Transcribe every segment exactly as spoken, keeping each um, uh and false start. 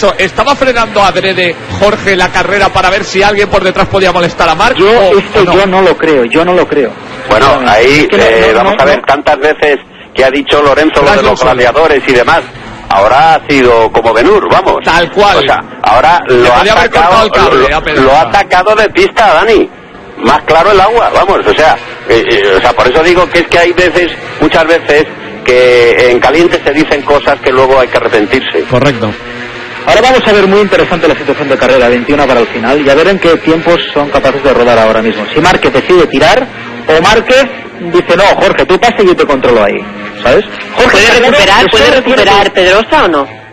eso, ¿estaba frenando adrede Jorge la carrera para ver si alguien por detrás podía molestar a Marc? Yo o, esto o no? yo no lo creo, yo no lo creo. Bueno, ahí es que no, eh, no, vamos no, a ver no. tantas veces que ha dicho Lorenzo lo de los gladiadores y demás. Ahora ha sido como Ben-Hur, vamos. Tal cual. O sea, ahora lo ha, atacado, cable, lo, lo ha atacado de pista, Dani. Más claro el agua, vamos. O sea, eh, eh, o sea, por eso digo que es que hay veces, muchas veces, que en caliente se dicen cosas que luego hay que arrepentirse. Correcto. Ahora vamos a ver muy interesante la situación de carrera, veintiuno para el final, y a ver en qué tiempos son capaces de rodar ahora mismo. Si Márquez decide tirar, o Márquez dice, no, Jorge, tú pasa y yo te controlo ahí, ¿sabes? Jorge, ¿Puede recuperar, ¿puede recuperar Pedrosa o no?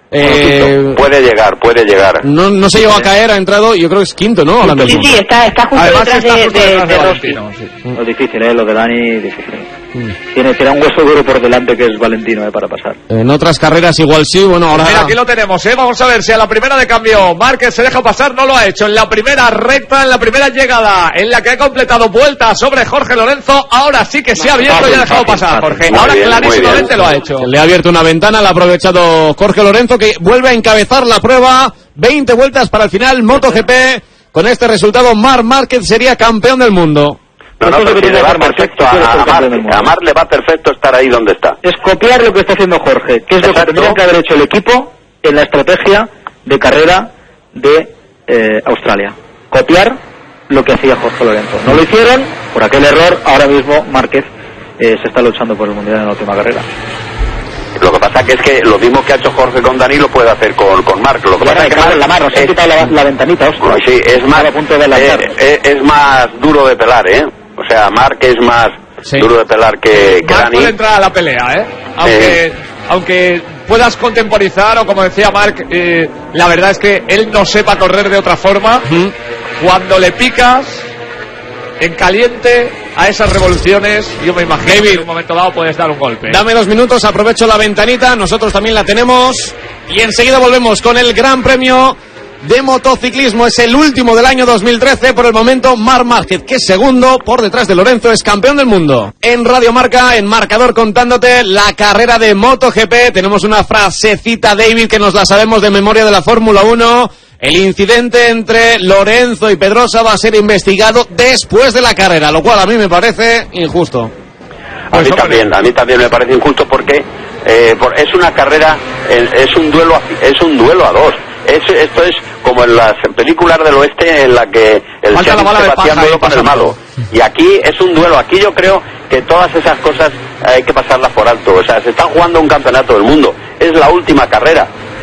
Eh, puede llegar, puede llegar. No, no se llegó a caer, ha entrado, yo creo que es quinto, ¿no? Ahora mismo. Sí, sí, está, está justo Además detrás está de, justo de, detrás de de Valentino, Rossi. sí. Lo difícil, ¿eh? Lo de Dani, difícil. Mm. Tiene, tiene un hueso duro por delante que es Valentino, ¿eh? Para pasar. En otras carreras igual sí, bueno, ahora... Mira, aquí lo tenemos, ¿eh? Vamos a ver si a la primera de cambio Márquez se deja pasar, no lo ha hecho. En la primera recta, en la primera llegada, en la que ha completado vuelta sobre Jorge Lorenzo, ahora sí que se ha abierto y ha dejado pasar, Jorge. Muy Ahora bien, clarísimamente lo ha hecho. Le ha abierto una ventana, la ha aprovechado Jorge Lorenzo, que vuelve a encabezar la prueba. veinte vueltas para el final, MotoGP. Con este resultado, Marc Márquez sería campeón del mundo. No, no, pero si le va perfecto a, a, Mar, a Mar le va perfecto estar ahí donde está. Es copiar lo que está haciendo Jorge, que es lo que tendría que haber hecho el equipo en la estrategia de carrera de eh, Australia. Copiar lo que hacía Jorge Lorenzo. No lo hicieron, por aquel error, ahora mismo Márquez eh, se está luchando por el Mundial en la última carrera. Lo que pasa que es que lo mismo que ha hecho Jorge con Dani lo puede hacer con, con Marc. Lo que pasa es que Marc la mano, se ha quitado la, la ventanita, ostras. Sí, es más, a punto de lanzar. eh, eh, es más duro de pelar, ¿eh? O sea, Marc es más sí. duro de pelar que, que Marc Dani. puede entrar a la pelea, ¿eh? Aunque, eh. aunque puedas contemporizar, o como decía Marc, eh, la verdad es que él no sepa correr de otra forma. ¿Mm? Cuando le picas en caliente a esas revoluciones, yo me imagino David, que en un momento dado puedes dar un golpe. Dame dos minutos, aprovecho la ventanita, nosotros también la tenemos y enseguida volvemos con el Gran Premio de Motociclismo. Es el último del año dos mil trece. Por el momento, Marc Márquez, que es segundo por detrás de Lorenzo, es campeón del mundo. En Radio Marca, en marcador, contándote la carrera de MotoGP. Tenemos una frasecita, David, que nos la sabemos de memoria de la Fórmula uno. El incidente entre Lorenzo y Pedrosa va a ser investigado después de la carrera, lo cual a mí me parece injusto. A mí también, a mí también me parece injusto porque eh, por, es una carrera, es un duelo, es un duelo a dos. Es, esto es como en las películas del oeste en la que el sheriff se batía duelo con el malo. Y aquí es un duelo. Aquí yo creo que todas esas cosas hay que pasarlas por alto. O sea, se está jugando un campeonato del mundo. Es la última carrera.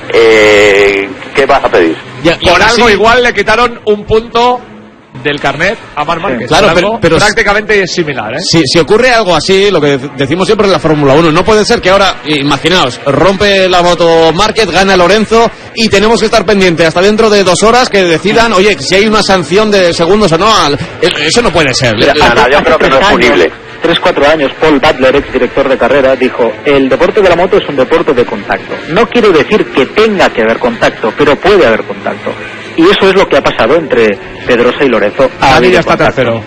Eh, ¿Qué vas a pedir? Ya, por algo sí. Igual le quitaron un punto del carnet a Marc Márquez. Sí, claro, pero, pero prácticamente similar, ¿eh? Si, si ocurre algo así, lo que decimos siempre en la Fórmula uno, no puede ser que ahora, imaginaos, rompe la moto Márquez, gana Lorenzo y tenemos que estar pendientes hasta dentro de dos horas que decidan, oye, si hay una sanción de segundos o no. Eso no puede ser. Mira, no, yo creo que no es punible. Tres, cuatro años, Paul Butler, ex director de carrera, dijo: el deporte de la moto es un deporte de contacto. No quiero decir que tenga que haber contacto, pero puede haber contacto. Y eso es lo que ha pasado entre Pedrosa y Lorenzo. Dani ya está tercero.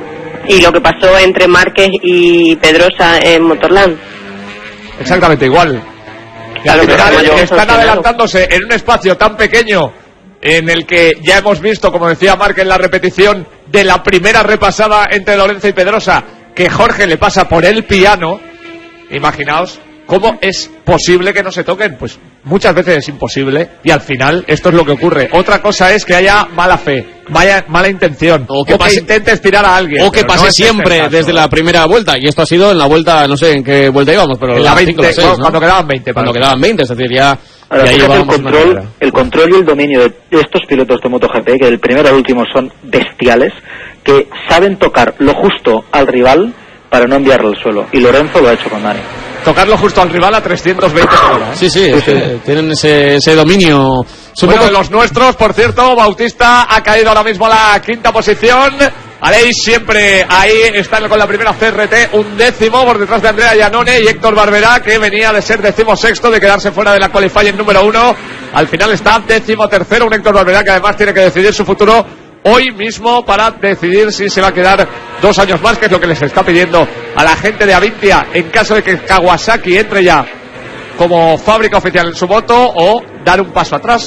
Y lo que pasó entre Márquez y Pedrosa en Motorland. Exactamente igual. Claro, que están, están adelantándose en un espacio tan pequeño en el que ya hemos visto, como decía Marc en la repetición de la primera repasada entre Lorenzo y Pedrosa, que Jorge le pasa por el piano. Imaginaos cómo es posible que no se toquen. Pues muchas veces es imposible y al final esto es lo que ocurre. Otra cosa es que haya mala fe, mala, mala intención, o que, o pase, que intentes tirar a alguien, o que pase no siempre este desde la primera vuelta. Y esto ha sido en la vuelta, no sé en qué vuelta íbamos, pero en la veinte, cinco, la seis, cuando, ¿no? cuando quedaban veinte, cuando quedaban veinte, es decir, ya, Ahora, ya el control, el control y el dominio de estos pilotos de MotoGP, que del primero al último son bestiales, que saben tocar lo justo al rival para no enviarlo al suelo, y Lorenzo lo ha hecho con Dani. Tocarlo justo al rival a trescientos veinte por hora, ¿eh? Sí, sí, es que tienen ese, ese dominio. Bueno, de los nuestros, por cierto, Bautista ha caído ahora mismo a la quinta posición. Aleix siempre ahí está con la primera C R T, un décimo por detrás de Andrea Iannone y Héctor Barberá, que venía de ser decimosexto, de quedarse fuera de la qualifying número uno. Al final está décimo tercero, un Héctor Barberá que además tiene que decidir su futuro hoy mismo para decidir si se va a quedar dos años más, que es lo que les está pidiendo a la gente de Avintia en caso de que Kawasaki entre ya como fábrica oficial en su moto, o dar un paso atrás.